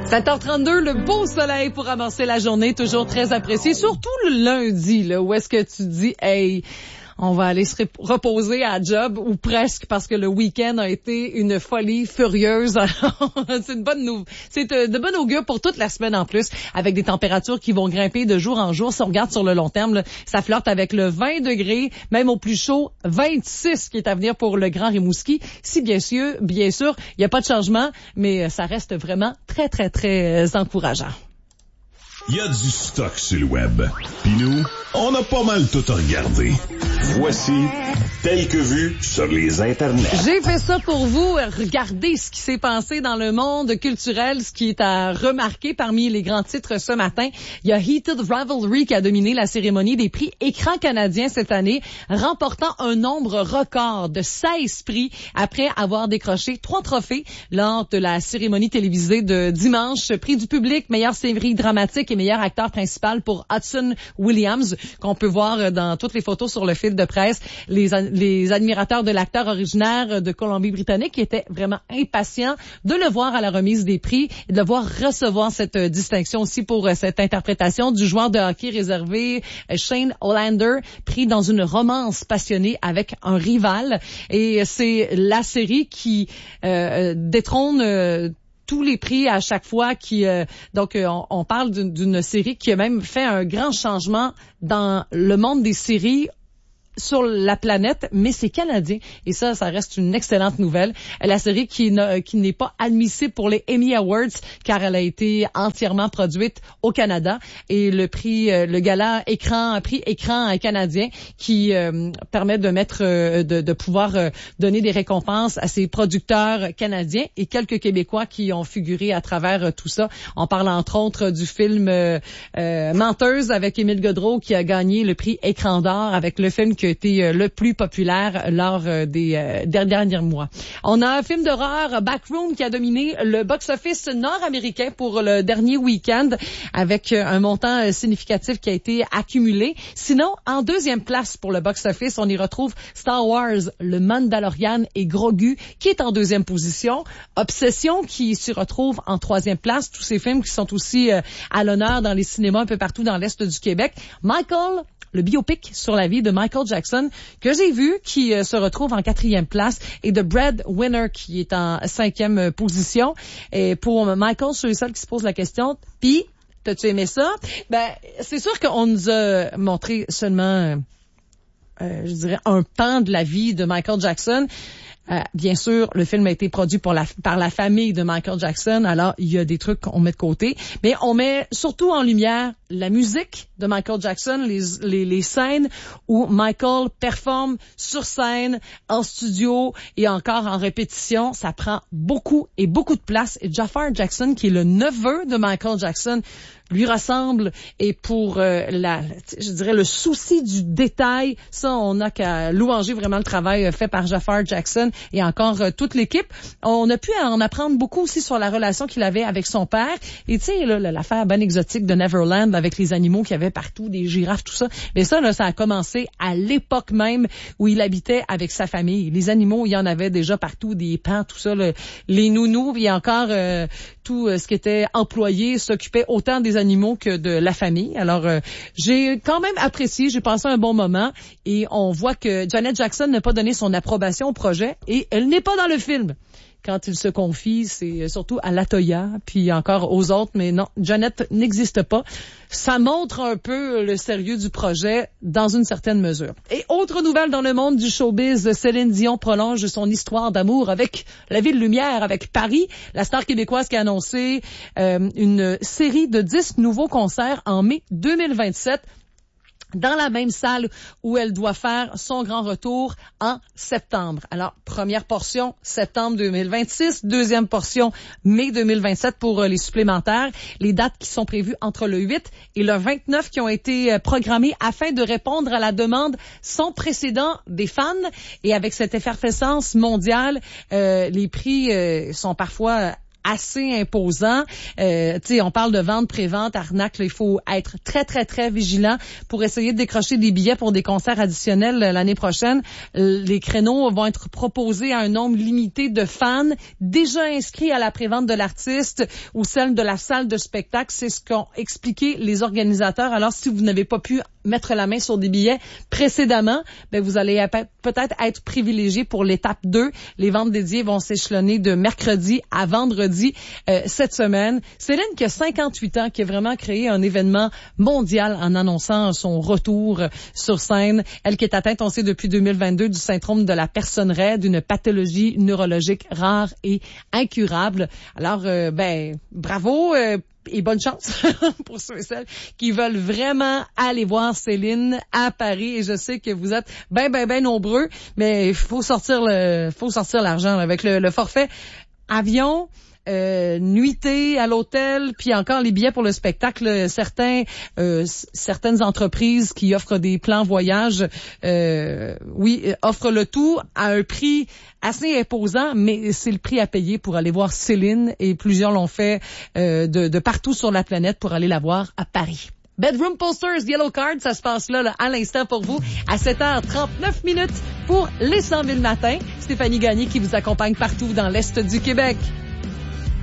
7h32, le beau soleil pour avancer la journée, toujours très apprécié, surtout le lundi, là, où est-ce que tu dis, hey, on va aller se reposer à job, ou presque, parce que le week-end a été une folie furieuse. C'est une bonne c'est de bonne augure pour toute la semaine en plus, avec des températures qui vont grimper de jour en jour. Si on regarde sur le long terme, là, ça flirte avec le 20 degrés, même au plus chaud, 26 qui est à venir pour le Grand Rimouski. Si bien sûr, il n'y a pas de changement, mais ça reste vraiment très, très, très encourageant. Il y a du stock sur le web. Puis nous, on a pas mal tout à regarder. Voici Tel que vu sur les internets. J'ai fait ça pour vous. Regardez ce qui s'est passé dans le monde culturel, ce qui est à remarquer parmi les grands titres ce matin. Il y a Heated Rivalry qui a dominé la cérémonie des prix Écran canadien cette année, remportant un nombre record de 16 prix après avoir décroché 3 trophées lors de la cérémonie télévisée de dimanche. Prix du public, meilleure série dramatique et meilleur acteur principal pour Hudson Williams, qu'on peut voir dans toutes les photos sur le fil de presse. Les admirateurs de l'acteur originaire de Colombie-Britannique qui étaient vraiment impatients de le voir à la remise des prix et de le voir recevoir cette distinction aussi pour cette interprétation du joueur de hockey réservé Shane Hollander, pris dans une romance passionnée avec un rival. Et c'est la série qui détrône tous les prix à chaque fois on parle d'une série qui a même fait un grand changement dans le monde des séries sur la planète, mais c'est canadien. Et ça reste une excellente nouvelle. La série qui n'est pas admissible pour les Emmy Awards, car elle a été entièrement produite au Canada. Et le prix écran canadien, qui permet de de pouvoir donner des récompenses à ces producteurs canadiens et quelques Québécois qui ont figuré à travers tout ça. On parle entre autres du film Menteuse avec Émile Godreau, qui a gagné le prix Écran d'or avec le film qui a été le plus populaire lors des derniers mois. On a un film d'horreur, Backroom, qui a dominé le box-office nord-américain pour le dernier week-end avec un montant significatif qui a été accumulé. Sinon, en deuxième place pour le box-office, on y retrouve Star Wars, le Mandalorian et Grogu, qui est en deuxième position. Obsession, qui s'y retrouve en troisième place. Tous ces films qui sont aussi à l'honneur dans les cinémas un peu partout dans l'Est du Québec. Michael, le biopic sur la vie de Michael Jackson, que j'ai vu, qui se retrouve en quatrième place, et The Breadwinner, qui est en cinquième position. Et pour Michael, je suis le seul qui se pose la question, puis, t'as-tu aimé ça? C'est sûr qu'on nous a montré seulement, je dirais, un pan de la vie de Michael Jackson. Bien sûr, le film a été produit par la famille de Michael Jackson, alors il y a des trucs qu'on met de côté, mais on met surtout en lumière la musique de Michael Jackson, les scènes où Michael performe sur scène, en studio et encore en répétition. Ça prend beaucoup de place. Et Jafar Jackson, qui est le neveu de Michael Jackson, lui ressemble, et pour je dirais le souci du détail, ça on n'a qu'à louanger vraiment le travail fait par Jafar Jackson et encore toute l'équipe. On a pu en apprendre beaucoup aussi sur la relation qu'il avait avec son père, et tu sais l'affaire ben exotique de Neverland avec les animaux qu'il y avait partout, des girafes, tout ça. Mais ça a commencé à l'époque même où il habitait avec sa famille. Les animaux, il y en avait déjà partout, des pans, tout ça, les nounous, et encore tout ce qui était employé s'occupait autant des animaux que de la famille. Alors, j'ai quand même apprécié, j'ai passé un bon moment, et on voit que Janet Jackson n'a pas donné son approbation au projet, et elle n'est pas dans le film. Quand il se confie, c'est surtout à Latoya, puis encore aux autres, mais non, Janet n'existe pas. Ça montre un peu le sérieux du projet dans une certaine mesure. Et autre nouvelle dans le monde du showbiz, Céline Dion prolonge son histoire d'amour avec la ville lumière, avec Paris. La star québécoise qui a annoncé une série de 10 nouveaux concerts en mai 2027. Dans la même salle où elle doit faire son grand retour en septembre. Alors, première portion, septembre 2026, deuxième portion, mai 2027 pour les supplémentaires. Les dates qui sont prévues entre le 8 et le 29 qui ont été programmées afin de répondre à la demande sans précédent des fans. Et avec cette effervescence mondiale, les prix sont parfois assez imposant. On parle de vente, pré-vente, arnaque. Là, il faut être très, très, très vigilant pour essayer de décrocher des billets pour des concerts additionnels l'année prochaine. Les créneaux vont être proposés à un nombre limité de fans déjà inscrits à la pré-vente de l'artiste ou celle de la salle de spectacle. C'est ce qu'ont expliqué les organisateurs. Alors, si vous n'avez pas pu mettre la main sur des billets précédemment, ben vous allez peut-être être privilégié pour l'étape 2. Les ventes dédiées vont s'échelonner de mercredi à vendredi cette semaine. Céline, qui a 58 ans, qui a vraiment créé un événement mondial en annonçant son retour sur scène. Elle qui est atteinte, on sait, depuis 2022 du syndrome de la personne raide, une pathologie neurologique rare et incurable. Alors, bravo et bonne chance pour ceux et celles qui veulent vraiment aller voir Céline à Paris. Et je sais que vous êtes ben nombreux, mais il faut sortir l'argent là, avec le forfait avion, nuitée à l'hôtel, puis encore les billets pour le spectacle. Certaines entreprises qui offrent des plans voyage, offrent le tout à un prix assez imposant, mais c'est le prix à payer pour aller voir Céline, et plusieurs l'ont fait de partout sur la planète pour aller la voir à Paris. Bedroom Posters, Yellow Card, ça se passe là à l'instant pour vous, à 7h39 pour les 100 000 matins. Stéphanie Gagné qui vous accompagne partout dans l'Est du Québec.